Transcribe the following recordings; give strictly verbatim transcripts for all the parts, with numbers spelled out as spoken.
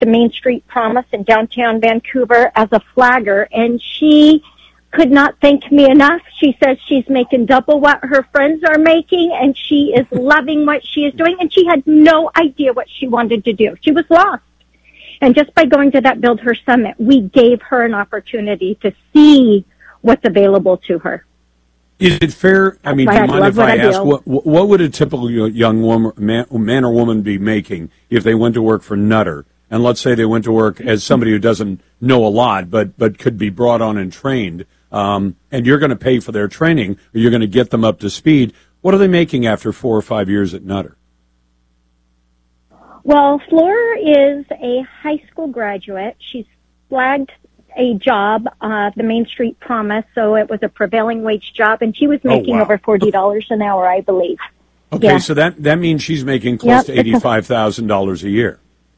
the Main Street Promise in downtown Vancouver as a flagger, and she could not thank me enough. She says she's making double what her friends are making, and she is loving what she is doing, and she had no idea what she wanted to do. She was lost. And just by going to that Build Her Summit, we gave her an opportunity to see what's available to her. Is it fair? I mean, do you mind if I ask, what, what would a typical young woman, man, man or woman be making if they went to work for Nutter? And let's say they went to work as somebody who doesn't know a lot, but, but could be brought on and trained, um, and you're going to pay for their training, or you're going to get them up to speed. What are they making after four or five years at Nutter? Well, Flora is a high school graduate. She's flagged a job, uh, the Main Street Promise, so it was a prevailing wage job, and she was making oh, wow. over forty dollars an hour, I believe. Okay, yeah. so that, that means she's making close yep, to eighty-five thousand dollars a year.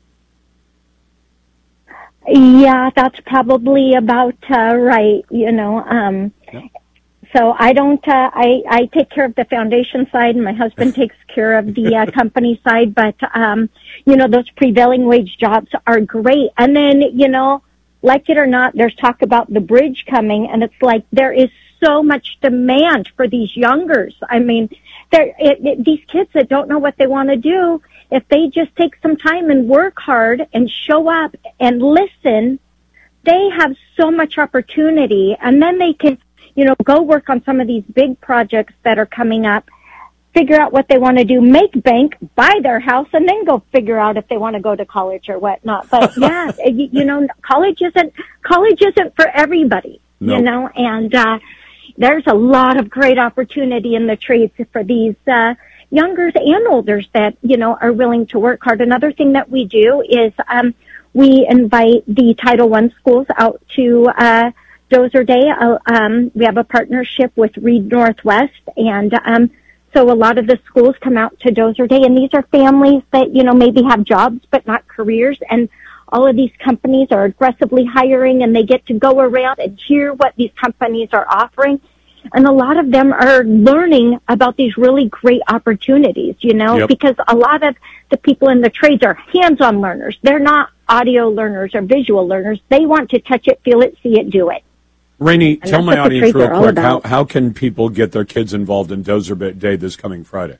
Yeah, that's probably about uh, right, you know. Um, yep. So I don't, uh, I, I take care of the foundation side, and my husband takes care of the uh, company side, but, um, you know, those prevailing wage jobs are great. And then, you know, like it or not, there's talk about the bridge coming, and it's like there is so much demand for these youngers. I mean, there, it, it, these kids that don't know what they want to do, if they just take some time and work hard and show up and listen, they have so much opportunity, and then they can, you know, go work on some of these big projects that are coming up, figure out what they want to do, make bank, buy their house, and then go figure out if they want to go to college or whatnot. But yeah, you, you know, college isn't, college isn't for everybody, nope. you know, and, uh, there's a lot of great opportunity in the trades for these, uh, youngers and olders that, you know, are willing to work hard. Another thing that we do is, um, we invite the Title One schools out to, uh, Dozer Day. Uh, um, we have a partnership with Reed Northwest, and um, so a lot of the schools come out to Dozer Day, and these are families that, you know, maybe have jobs but not careers, and all of these companies are aggressively hiring, and they get to go around and hear what these companies are offering, and a lot of them are learning about these really great opportunities, you know, yep. because a lot of the people in the trades are hands-on learners. They're not audio learners or visual learners. They want to touch it, feel it, see it, do it. Rainey, tell my audience real quick, how, how can people get their kids involved in Dozer Day this coming Friday?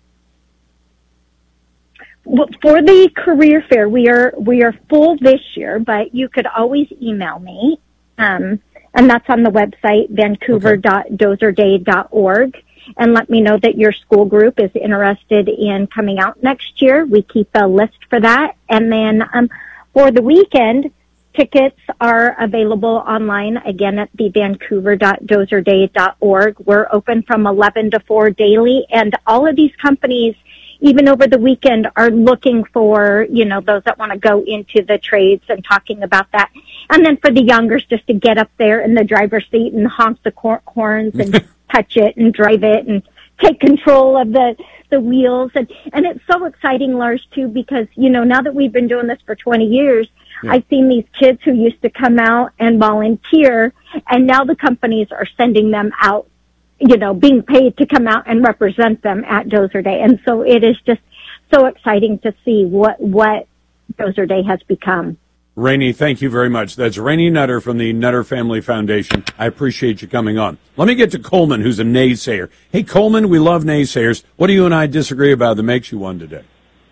Well, for the career fair, we are we are full this year, but you could always email me, um, and that's on the website, vancouver dot dozer day dot org, and let me know that your school group is interested in coming out next year. We keep a list for that. And then um, for the weekend, tickets are available online, again, at the vancouver dot dozer day dot org. We're open from eleven to four daily, and all of these companies, even over the weekend, are looking for, you know, those that want to go into the trades and talking about that. And then for the youngers, just to get up there in the driver's seat and honk the cor- horns and touch it and drive it and take control of the, the wheels. And, and it's so exciting, Lars, too, because, you know, now that we've been doing this for twenty years, yeah. I've seen these kids who used to come out and volunteer, and now the companies are sending them out, you know, being paid to come out and represent them at Dozer Day. And so it is just so exciting to see what, what Dozer Day has become. Rainey, thank you very much. That's Rainey Nutter from the Nutter Family Foundation. I appreciate you coming on. Let me get to Coleman, who's a naysayer. Hey, Coleman, we love naysayers. What do you and I disagree about that makes you one today?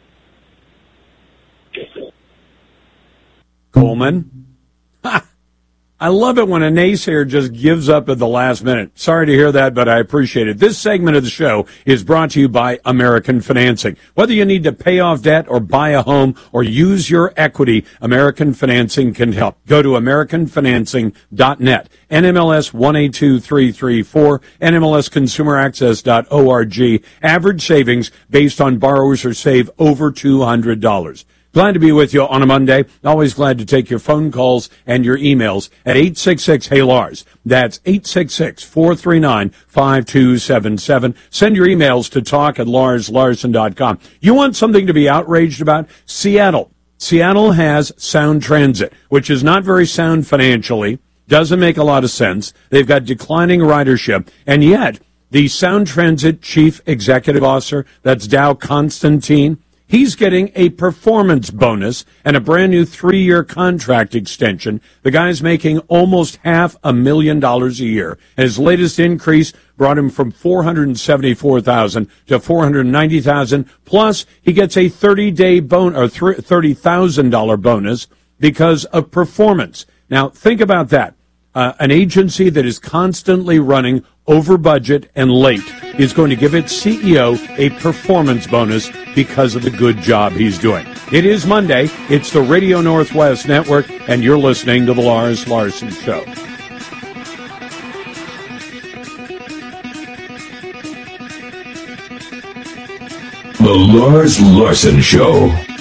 Coleman? Ha! I love it when a naysayer just gives up at the last minute. Sorry to hear that, but I appreciate it. This segment of the show is brought to you by American Financing. Whether you need to pay off debt or buy a home or use your equity, American Financing can help. Go to american financing dot net, N M L S one eight two three three four, N M L S consumer access dot org. Average savings based on borrowers who save over two hundred dollars. Glad to be with you on a Monday. Always glad to take your phone calls and your emails at eight six six, H E Y, L A R S. That's eight six six, four three nine, five two seven seven. Send your emails to talk at lars larson dot com. You want something to be outraged about? Seattle. Seattle has Sound Transit, which is not very sound financially, doesn't make a lot of sense. They've got declining ridership, and yet the Sound Transit Chief Executive Officer, that's Dow Constantine, He's getting a performance bonus and a brand new three-year contract extension. The guy's making almost half a million dollars a year. His latest increase brought him from four hundred seventy-four thousand dollars to four hundred ninety thousand dollars. Plus, he gets a thirty-day bon- or thirty thousand dollars bonus because of performance. Now, think about that. Uh, an agency that is constantly running over budget and late is going to give its C E O a performance bonus because of the good job he's doing. It is Monday. It's the Radio Northwest Network, and you're listening to The Lars Larson Show. The Lars Larson Show.